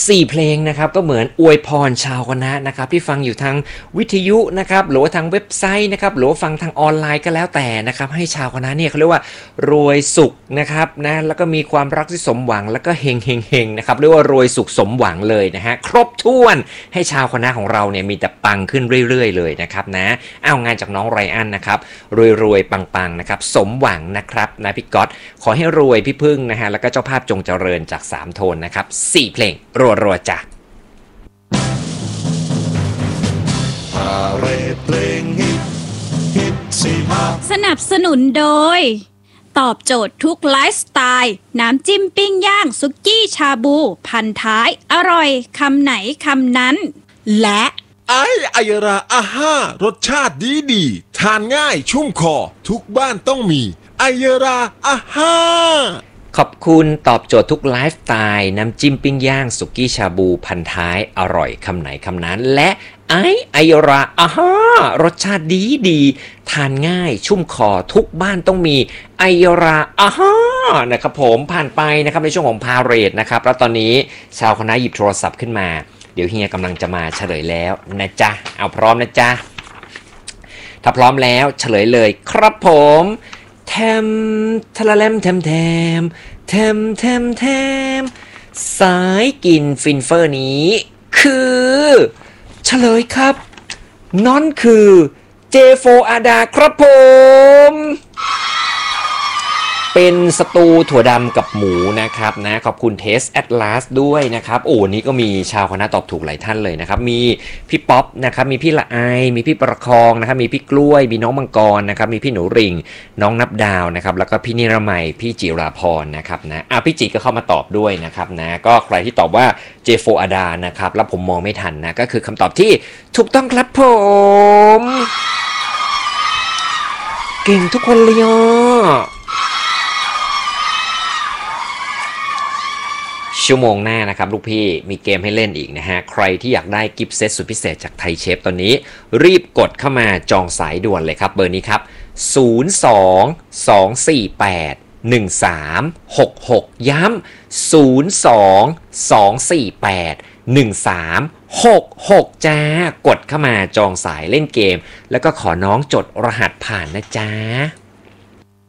4 เพลงนะครับก็เหมือนอวยพรชาวคณะนะครับที่ฟังอยู่ทางวิทยุนะครับหรือว่าทางเว็บไซต์นะครับหรือว่าฟังทางออนไลน์ก็แล้วแต่นะครับให้ชาวคณะเนี่ยเขาเรียกว่ารวยสุขนะครับนะแล้วก็มีความรักที่สมหวังแล้วก็เฮงเฮงเฮงนะครับเรียกว่ารวยสุขสมหวังเลยนะฮะครบถ้วนให้ชาวคณะของเราเนี่ยมีแต่ปังขึ้นเรื่อยๆเลยนะครับนะเอางานจากน้องไรอันนะครับรวยๆปังๆนะครับสมหวังนะครับนะพี่ก๊อตขอให้รวยพี่พึ่งนะฮะแล้วก็เจ้าภาพจงเจริญจาก3โทนนะครับ4เพลงรัวๆจ้ะพาเรดเพลงฮิต45 สนับสนุนโดยตอบโจทย์ทุกไลฟ์สไตล์น้ำจิ้มปิ้งย่างสุกี้ชาบูพันท้ายอร่อยคำไหนคำนั้นและไอยราอาห้ารสชาติดีทานง่ายชุ่มคอทุกบ้านต้องมีไอยราอาห้าขอบคุณตอบโจทย์ทุกไลฟ์สไตล์น้ำจิ้มปิ้งย่างสุกี้ชาบูพันท้ายอร่อยคำไหนคำนั้นและไอราอาฮารสชาติดีทานง่ายชุ่มคอทุกบ้านต้องมีไอราอาฮานะครับผมผ่านไปนะครับในช่วงของพาเรดนะครับแล้วตอนนี้ชาวคณะหยิบโทรศัพท์ขึ้นมาเดี๋ยวเฮียกำลังจะมาเฉลยแล้วนะจ๊ะเอาพร้อมนะจ๊ะถ้าพร้อมแล้วเฉลยเลยครับผมแทมทะละแลมแทมแทมแทมแทมแทมสายกินฟินเฟอร์นี้คือเฉลยครับนั่นคือเจโฟอาดาครับผมเป็นสตูถั่วดำกับหมูนะครับนะขอบคุณเทสแอตลาสด้วยนะครับโอ้นี่ก็มีชาวคณะตอบถูกหลายท่านเลยนะครับมีพี่ป๊อปนะครับมีพี่ละไอมีพี่ประคองนะครับมีพี่กล้วยมีน้องมังกรนะครับมีพี่หนูริงน้องนับดาวนะครับแล้วก็พี่นิรมัยพี่จิราพรนะครับนะพี่จิก็เข้ามาตอบด้วยนะครับนะก็ใครที่ตอบว่าเจโฟอาดานะครับแล้วผมมองไม่ทันนะก็คือคำตอบที่ถูกต้องครับผมเก่งทุกคนเลยอ่ะชั่วโมงหน้านะครับลูกพี่มีเกมให้เล่นอีกนะฮะใครที่อยากได้กิฟต์เซตสุดพิเศษจากไทยเชฟตอนนี้รีบกดเข้ามาจองสายด่วนเลยครับเบอร์นี้ครับ02-248-1366ย้ำ02-248-1366จ้ากดเข้ามาจองสายเล่นเกมแล้วก็ขอน้องจดรหัสผ่านนะจ๊ะ